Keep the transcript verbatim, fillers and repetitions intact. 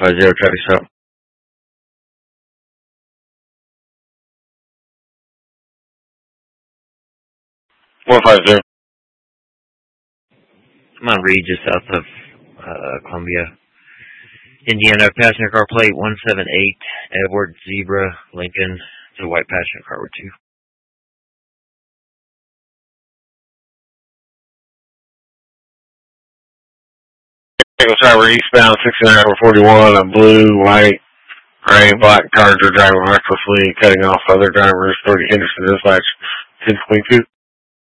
Five zero traffic stop. One five zero. I'm on Reed, just south of uh, Columbia, Indiana. Passenger car plate one seven eight Edward Zebra Lincoln. It's a white passenger car with two. Sorry, we're eastbound sixty-nine over forty-one. A blue, white, gray, black cars are driving recklessly, cutting off other drivers. thirty Henderson dispatch ten twenty-two.